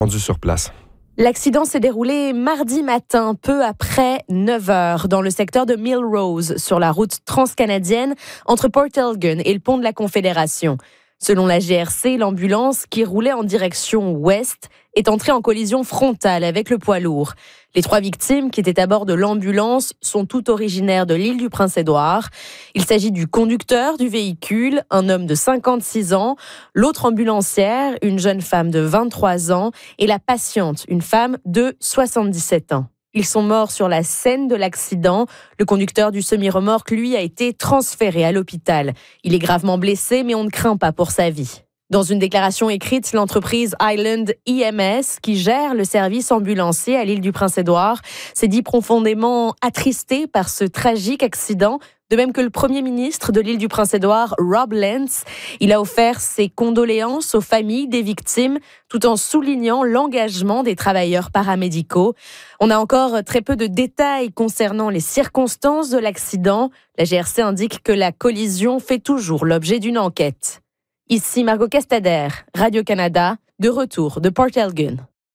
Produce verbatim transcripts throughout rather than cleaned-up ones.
rendu sur place. L'accident s'est déroulé mardi matin, peu après neuf heures, dans le secteur de Millrose, sur la route transcanadienne entre Port Elgin et le pont de la Confédération. Selon la G R C, l'ambulance, qui roulait en direction ouest, est entrée en collision frontale avec le poids lourd. Les trois victimes qui étaient à bord de l'ambulance sont toutes originaires de l'île du Prince-Édouard. Il s'agit du conducteur du véhicule, un homme de cinquante-six ans, l'autre ambulancière, une jeune femme de vingt-trois ans, et la patiente, une femme de soixante-dix-sept ans. Ils sont morts sur la scène de l'accident. Le conducteur du semi-remorque, lui, a été transféré à l'hôpital. Il est gravement blessé, mais on ne craint pas pour sa vie. Dans une déclaration écrite, l'entreprise Island E M S, qui gère le service ambulancier à l'île du Prince-Édouard, s'est dit profondément attristée par ce tragique accident, de même que le premier ministre de l'île du Prince-Édouard, Rob Lance. Il a offert ses condoléances aux familles des victimes, tout en soulignant l'engagement des travailleurs paramédicaux. On a encore très peu de détails concernant les circonstances de l'accident. La G R C indique que la collision fait toujours l'objet d'une enquête. Ici Margot Castader, Radio-Canada, de retour de Port Elgin.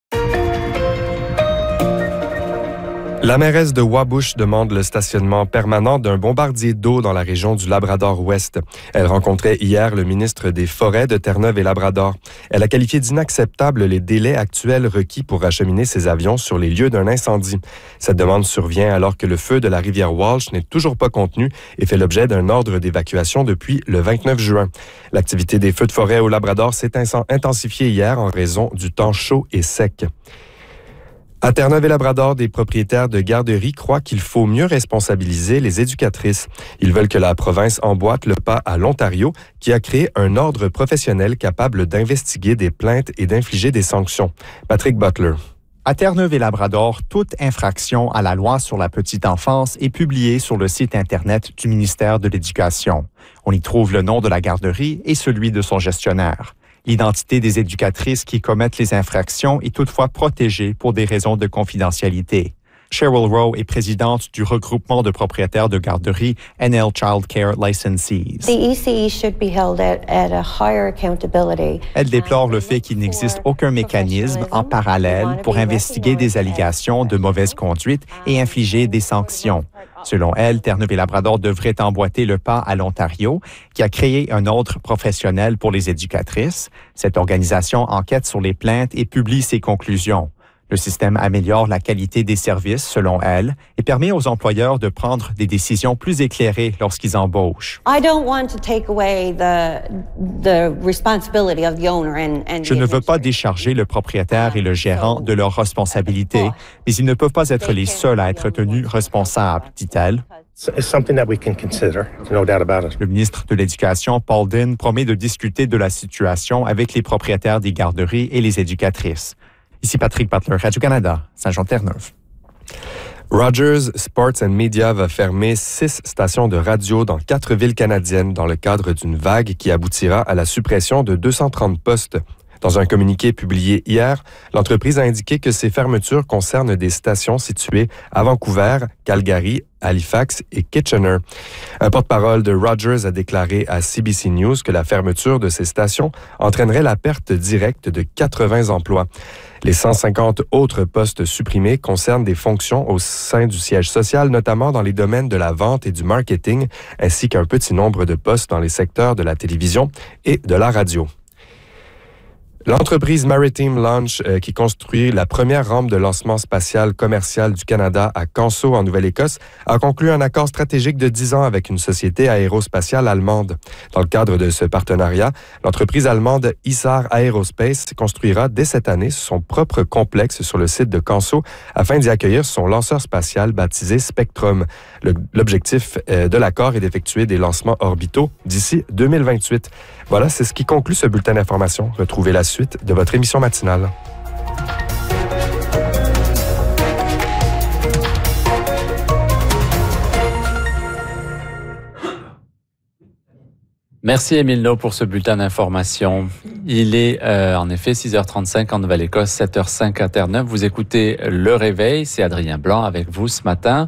La mairesse de Wabush demande le stationnement permanent d'un bombardier d'eau dans la région du Labrador-Ouest. Elle rencontrait hier le ministre des Forêts de Terre-Neuve et Labrador. Elle a qualifié d'inacceptables les délais actuels requis pour acheminer ces avions sur les lieux d'un incendie. Cette demande survient alors que le feu de la rivière Walsh n'est toujours pas contenu et fait l'objet d'un ordre d'évacuation depuis le vingt-neuf juin. L'activité des feux de forêt au Labrador s'est intensifiée hier en raison du temps chaud et sec. À Terre-Neuve et Labrador, des propriétaires de garderies croient qu'il faut mieux responsabiliser les éducatrices. Ils veulent que la province emboîte le pas à l'Ontario, qui a créé un ordre professionnel capable d'investiguer des plaintes et d'infliger des sanctions. Patrick Butler. À Terre-Neuve et Labrador, toute infraction à la loi sur la petite enfance est publiée sur le site Internet du ministère de l'Éducation. On y trouve le nom de la garderie et celui de son gestionnaire. L'identité des éducatrices qui commettent les infractions est toutefois protégée pour des raisons de confidentialité. Cheryl Rowe est présidente du regroupement de propriétaires de garderies N L Child Care Licensees. The E C E should be held at, at a higher accountability. Elle déplore le fait qu'il n'existe aucun mécanisme en parallèle pour investiguer des allégations de mauvaise conduite et infliger des sanctions. Selon elle, Terre-Neuve et Labrador devraient emboîter le pas à l'Ontario, qui a créé un ordre professionnel pour les éducatrices. Cette organisation enquête sur les plaintes et publie ses conclusions. Le système améliore la qualité des services, selon elle, et permet aux employeurs de prendre des décisions plus éclairées lorsqu'ils embauchent. I don't want to take away the the responsibility of the owner and and Je ne veux pas décharger le propriétaire et le gérant de leurs responsabilités, mais ils ne peuvent pas être les seuls à être tenus responsables, dit-elle. Le ministre de l'Éducation, Paul Dinn, promet de discuter de la situation avec les propriétaires des garderies et les éducatrices. Ici Patrick Butler, Radio-Canada, Saint-Jean-Terre-Neuve. Rogers Sports and Media va fermer six stations de radio dans quatre villes canadiennes dans le cadre d'une vague qui aboutira à la suppression de deux cent trente postes. Dans un communiqué publié hier, l'entreprise a indiqué que ces fermetures concernent des stations situées à Vancouver, Calgary, Halifax et Kitchener. Un porte-parole de Rogers a déclaré à C B C News que la fermeture de ces stations entraînerait la perte directe de quatre-vingts emplois. Les cent cinquante autres postes supprimés concernent des fonctions au sein du siège social, notamment dans les domaines de la vente et du marketing, ainsi qu'un petit nombre de postes dans les secteurs de la télévision et de la radio. L'entreprise Maritime Launch, euh, qui construit la première rampe de lancement spatial commercial du Canada à Canso, en Nouvelle-Écosse, a conclu un accord stratégique de dix ans avec une société aérospatiale allemande. Dans le cadre de ce partenariat, l'entreprise allemande Isar Aerospace construira dès cette année son propre complexe sur le site de Canso afin d'y accueillir son lanceur spatial baptisé Spectrum. Le, l'objectif euh, de l'accord est d'effectuer des lancements orbitaux d'ici deux mille vingt-huit. Voilà, c'est ce qui conclut ce bulletin d'information. Retrouvez la suite de votre émission matinale. Merci Émile No pour ce bulletin d'information. Il est euh, en effet six heures trente-cinq en Nouvelle-Écosse, sept heures cinq à Terre-Neuve. Vous écoutez Le Réveil, c'est Adrien Blanc avec vous ce matin.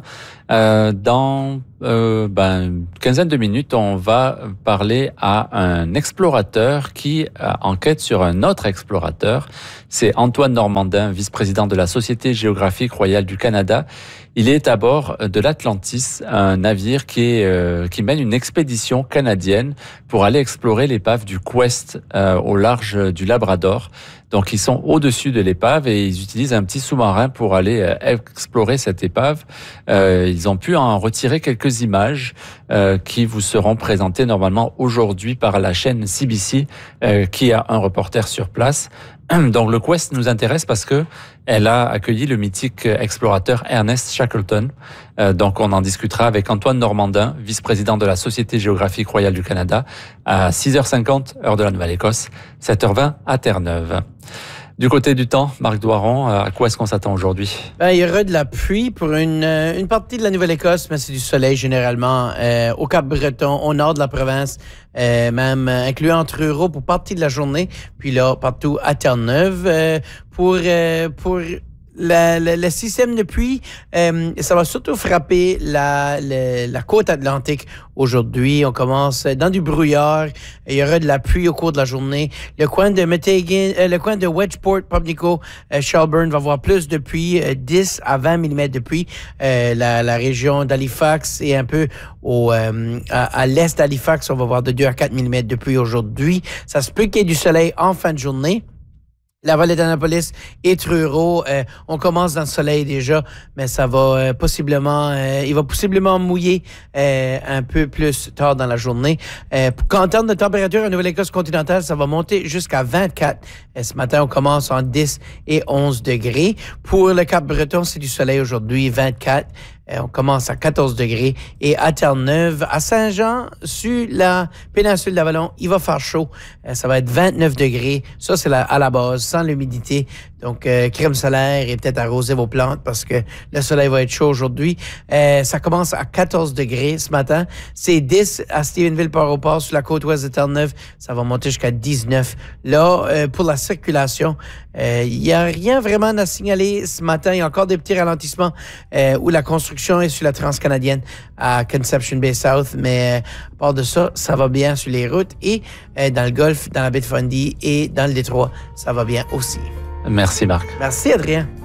Euh, dans euh, ben, une quinzaine de minutes, on va parler à un explorateur qui euh, enquête sur un autre explorateur. C'est Antoine Normandin, vice-président de la Société géographique royale du Canada. Il est à bord de l'Atlantis, un navire qui, est, euh, qui mène une expédition canadienne pour aller explorer l'épave du Quest euh, au large du Labrador. Donc, ils sont au-dessus de l'épave et ils utilisent un petit sous-marin pour aller euh, explorer cette épave. Euh, ils ont pu en retirer quelques images euh, qui vous seront présentées normalement aujourd'hui par la chaîne C B C, euh, qui a un reporter sur place. Donc, le Quest nous intéresse parce que elle a accueilli le mythique explorateur Ernest Shackleton. Euh, donc, on en discutera avec Antoine Normandin, vice-président de la Société géographique royale du Canada, à six heures cinquante, heure de la Nouvelle-Écosse, sept heures vingt à Terre-Neuve. Du côté du temps, Marc Doiron, à quoi est-ce qu'on s'attend aujourd'hui? Ben, il y aura de la pluie pour une, une partie de la Nouvelle-Écosse, mais c'est du soleil généralement euh, au Cap-Breton, au nord de la province, euh, même euh, incluant Truro pour partie de la journée, puis là, partout à Terre-Neuve. Euh, pour, euh, pour la, la, le système de pluie, euh, ça va surtout frapper la, la, la côte atlantique aujourd'hui. On commence dans du brouillard. Il y aura de la pluie au cours de la journée. Le coin de Meteghan, euh, le coin de Wedgeport, Pubnico, euh, Shelburne va avoir plus de pluie, euh, dix à vingt millimètres de pluie. Euh, la, la région d'Halifax et un peu au, euh, à, à l'est d'Halifax, on va avoir de deux à quatre millimètres de pluie aujourd'hui. Ça se peut qu'il y ait du soleil en fin de journée. La vallée d'Annapolis et Truro, euh, on commence dans le soleil déjà, mais ça va euh, possiblement, euh, il va possiblement mouiller euh, un peu plus tard dans la journée. Euh, en termes de température en Nouvelle-Écosse continentale, ça va monter jusqu'à vingt-quatre. Euh, ce matin, on commence en dix et onze degrés. Pour le Cap-Breton, c'est du soleil aujourd'hui, vingt-quatre. On commence à quatorze degrés. Et à Terre-Neuve, à Saint-Jean, sur la péninsule d'Avalon, il va faire chaud. Ça va être vingt-neuf degrés. Ça, c'est la, à la base, sans l'humidité. Donc, euh, crème solaire et peut-être arroser vos plantes parce que le soleil va être chaud aujourd'hui. Euh, ça commence à quatorze degrés ce matin. C'est dix à Stephenville-Port-au-Port sur la côte ouest de Terre-Neuve. Ça va monter jusqu'à dix-neuf. Là, euh, pour la circulation, il euh, n'y a rien vraiment à signaler ce matin. Il y a encore des petits ralentissements euh, où la construction est sur la transcanadienne à Conception Bay South. Mais euh, à part de ça, ça va bien sur les routes et euh, dans le Golfe, dans la baie de Fundy et dans le Détroit, ça va bien aussi. Merci Marc. Merci Adrien.